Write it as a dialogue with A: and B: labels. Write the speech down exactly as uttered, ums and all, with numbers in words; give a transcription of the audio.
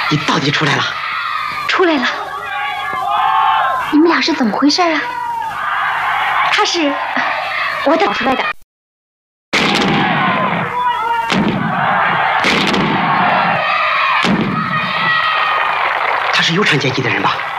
A: 你到底出来了？
B: 出来了。你们俩是怎么回事啊？他是我找出来的。
A: 他是有产阶级的人吧？